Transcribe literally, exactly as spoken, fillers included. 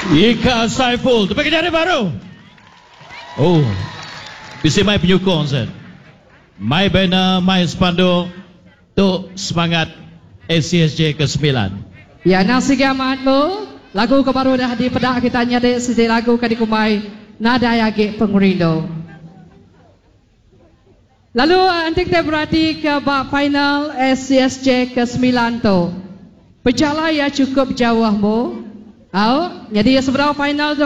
Ika Saiful, tempat kejadian baru. Oh, bisa mai penyukong Zed. Mai banner, mai spanduk untuk semangat S C S J ke sembilan. Ya, nasi gamatmu. Lagu kebaru dah di pedak kita nyade sisi lagu kadikumai nada yagi pengurindo. Lalu antik kita berarti ke bak final S C S J ke sembilan tu. Berjalan ya cukup jauh mu. Au, jadi seberapa final tu